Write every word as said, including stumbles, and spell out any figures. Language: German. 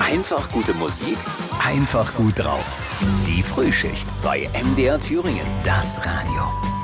Einfach gute Musik, Einfach gut drauf. die Frühschicht bei M D R Thüringen, das Radio.